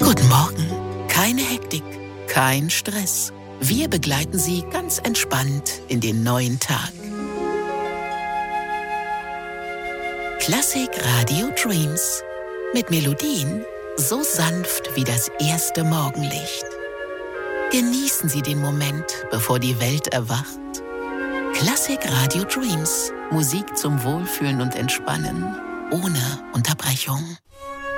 Guten Morgen. Keine Hektik, kein Stress. Wir begleiten Sie ganz entspannt in den neuen Tag. Classic Radio Dreams. Mit Melodien so sanft wie das erste Morgenlicht. Genießen Sie den Moment, bevor die Welt erwacht. Classic Radio Dreams. Musik zum Wohlfühlen und Entspannen. Ohne Unterbrechung.